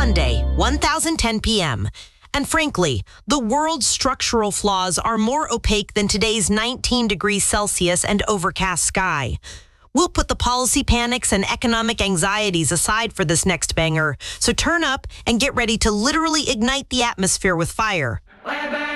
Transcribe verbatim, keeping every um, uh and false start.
Sunday, one thousand ten p.m. And frankly, the world's structural flaws are more opaque than today's nineteen degrees Celsius and overcast sky. We'll put the policy panics and economic anxieties aside for this next banger, so turn up and get ready to literally ignite the atmosphere with fire.